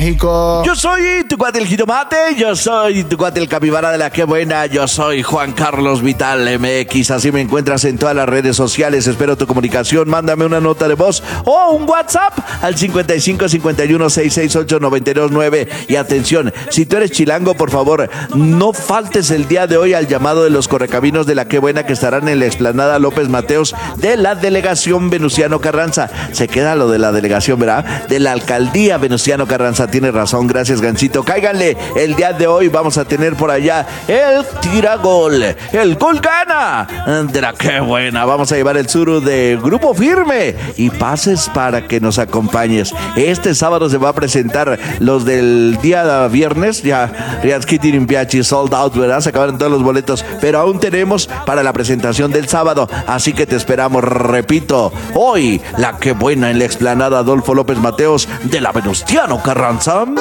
México. Yo soy tu cuate el jitomate, yo soy tu cuate el capibara de la que buena, yo soy Juan Carlos Vital MX, así me encuentras en todas las redes sociales. Espero tu comunicación, mándame una nota de voz o un WhatsApp al 55 51 668 929. Y atención, si tú eres chilango, por favor, no faltes el día de hoy al llamado de los correcaminos de la que buena, que estarán en la explanada López Mateos de la delegación Venustiano Carranza. Se queda lo de la delegación, ¿verdad? De la alcaldía Venustiano Carranza. Tiene razón, gracias Gancito. Cáiganle, el día de hoy vamos a tener por allá el tiragol, el gol gana de la que buena. Vamos a llevar el suru de Grupo Firme y pases para que nos acompañes. Este sábado se va a presentar los del día viernes, ya Riaskiti Rimpiachi sold out, ¿verdad? Se acabaron todos los boletos, pero aún tenemos para la presentación del sábado, así que te esperamos, repito, hoy la que buena en la explanada Adolfo López Mateos de la Venustiano Carranza.